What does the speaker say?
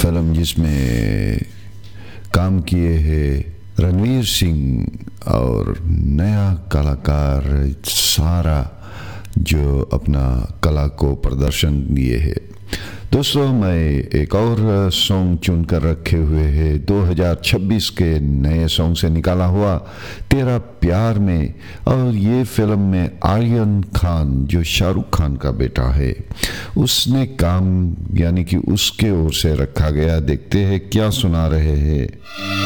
Film जिसमें काम किए हैं रणवीर सिंह और नया कलाकार सारा जो अपना कला को प्रदर्शन दिए है। दोस्तों, मैं एक और सॉन्ग चुनकर रखे हुए हैं 2026 के नए सॉन्ग से निकाला हुआ तेरा प्यार में। और ये फिल्म में आर्यन खान जो शाहरुख खान का बेटा है उसने काम यानी कि उसके ओर से रखा गया। देखते हैं क्या सुना रहे हैं।